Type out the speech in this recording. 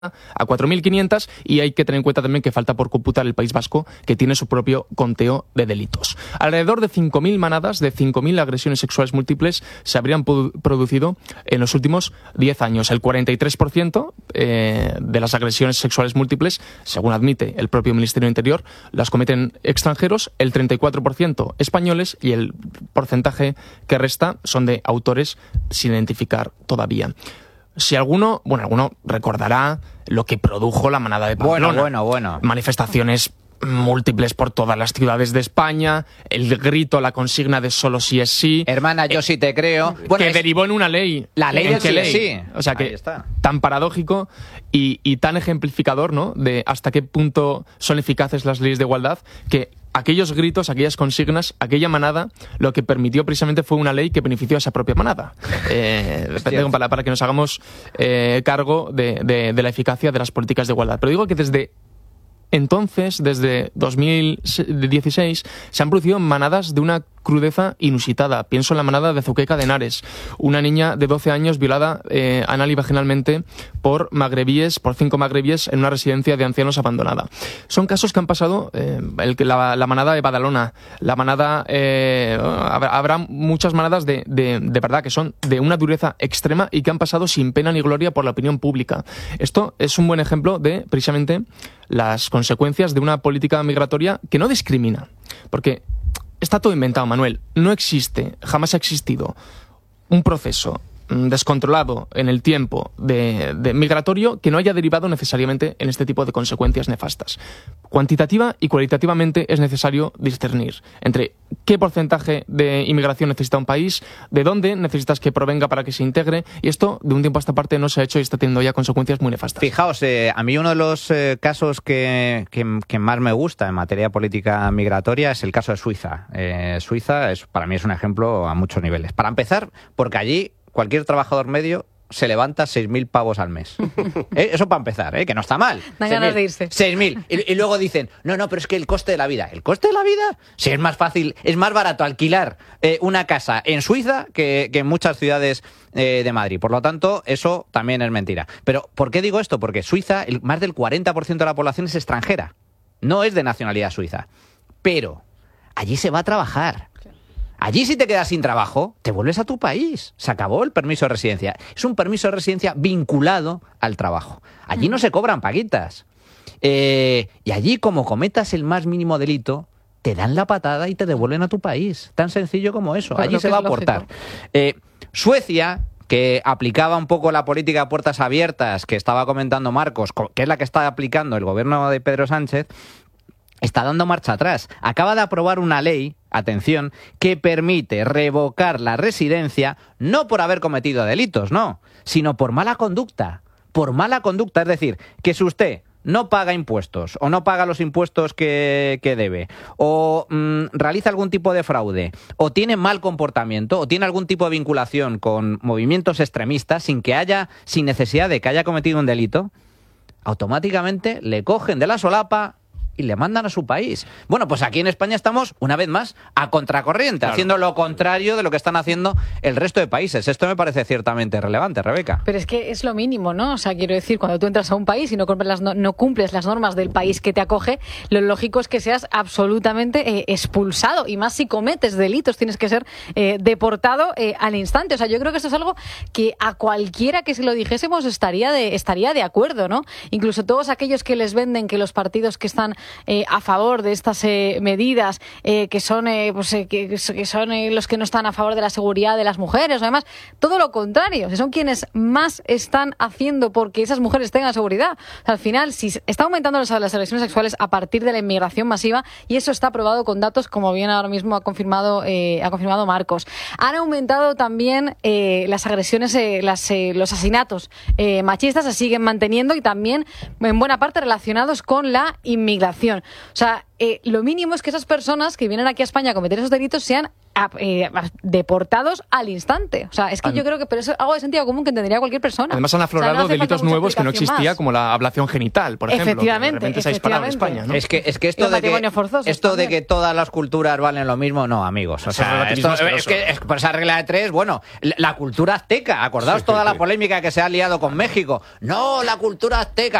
a 4.500, y hay que tener en cuenta también que falta por computar el País Vasco, que tiene su propio conteo de delitos. Alrededor de 5.000 manadas de 5.000 agresiones sexuales múltiples se habrían producido en los últimos 10 años. El 43% de las agresiones sexuales múltiples, según admite el propio Ministerio del Interior, las cometen extranjeros, el 34% españoles, y el porcentaje que resta son de autores sin identificar todavía. Si alguno recordará lo que produjo la manada de Pamplona. Bueno. Manifestaciones múltiples por todas las ciudades de España, el grito, la consigna de solo sí es sí. Hermana, yo sí te creo. Bueno, que derivó en una ley. La ley del sí es sí. O sea que tan paradójico y tan ejemplificador, ¿no?, de hasta qué punto son eficaces las leyes de igualdad, que aquellos gritos, aquellas consignas, aquella manada, lo que permitió precisamente fue una ley que benefició a esa propia manada. Para que nos hagamos cargo de la eficacia de las políticas de igualdad. Pero digo que desde entonces, desde 2016, se han producido manadas de una crudeza inusitada. Pienso en la manada de Zuqueca de Henares, una niña de 12 años violada anal y vaginalmente por 5 magrebíes en una residencia de ancianos abandonada. Son casos que han pasado, la manada de Badalona, la manada... habrá muchas manadas de verdad que son de una dureza extrema y que han pasado sin pena ni gloria por la opinión pública. Esto es un buen ejemplo de, precisamente, las consecuencias de una política migratoria que no discrimina. Porque está todo inventado, Manuel. No existe, jamás ha existido un proceso descontrolado en el tiempo de migratorio que no haya derivado necesariamente en este tipo de consecuencias nefastas. Cuantitativa y cualitativamente es necesario discernir entre qué porcentaje de inmigración necesita un país, de dónde necesitas que provenga para que se integre, y esto de un tiempo a esta parte no se ha hecho y está teniendo ya consecuencias muy nefastas. Fijaos, a mí uno de los casos que más me gusta en materia de política migratoria es el caso de Suiza. Suiza para mí es un ejemplo a muchos niveles. Para empezar, porque allí cualquier trabajador medio se levanta 6.000 pavos al mes. Eso para empezar, que no está mal. Dan ganas de irse. 6.000. Y luego dicen, no, pero es que el coste de la vida. ¿El coste de la vida? Si es más fácil, es más barato alquilar una casa en Suiza que en muchas ciudades de Madrid. Por lo tanto, eso también es mentira. Pero, ¿por qué digo esto? Porque Suiza, más del 40% de la población es extranjera. No es de nacionalidad suiza. Pero allí se va a trabajar. Allí, si te quedas sin trabajo, te vuelves a tu país. Se acabó el permiso de residencia. Es un permiso de residencia vinculado al trabajo. Allí no se cobran paguitas. Y allí, como cometas el más mínimo delito, te dan la patada y te devuelven a tu país. Tan sencillo como eso. Allí se va a aportar. Suecia, que aplicaba un poco la política de puertas abiertas que estaba comentando Marcos, que es la que está aplicando el gobierno de Pedro Sánchez, está dando marcha atrás. Acaba de aprobar una ley, atención, que permite revocar la residencia no por haber cometido delitos, no, sino por mala conducta. Por mala conducta, es decir, que si usted no paga impuestos o no paga los impuestos que debe, o realiza algún tipo de fraude, o tiene mal comportamiento, o tiene algún tipo de vinculación con movimientos extremistas sin necesidad de que haya cometido un delito, automáticamente le cogen de la solapa y le mandan a su país. Bueno, pues aquí en España estamos, una vez más, a contracorriente, claro, haciendo lo contrario de lo que están haciendo el resto de países. Esto me parece ciertamente relevante, Rebeca. Pero es que es lo mínimo, ¿no? O sea, quiero decir, cuando tú entras a un país y no cumples las normas del país que te acoge, lo lógico es que seas absolutamente expulsado, y más si cometes delitos, tienes que ser deportado al instante. O sea, yo creo que esto es algo que a cualquiera que se lo dijésemos estaría de acuerdo, ¿no? Incluso todos aquellos que les venden que los partidos que están a favor de estas medidas, que son los que no están a favor de la seguridad de las mujeres, además, todo lo contrario, son quienes más están haciendo porque esas mujeres tengan seguridad. O sea, al final, si está aumentando las agresiones sexuales a partir de la inmigración masiva, y eso está probado con datos, como bien ahora mismo ha confirmado Marcos. Han aumentado también las agresiones, los asesinatos machistas se siguen manteniendo, y también en buena parte relacionados con la inmigración. O sea, lo mínimo es que esas personas que vienen aquí a España a cometer esos delitos sean deportados al instante. O sea, es que yo creo que pero eso es algo de sentido común que entendería cualquier persona. Además han aflorado no hace falta delitos mucha nuevos que no explicación existía, más. como la ablación genital, por ejemplo. Efectivamente, Que de repente se ha disparado en España, ¿no? Es que esto Los de que matrimonios forzosos esto de también. que todas las culturas valen lo mismo, no, amigos. O Eso es sea, relativismo esto, es asqueroso. que por esa regla de tres, bueno, la cultura azteca, acordaos toda la polémica que se ha liado con México. No, la cultura azteca.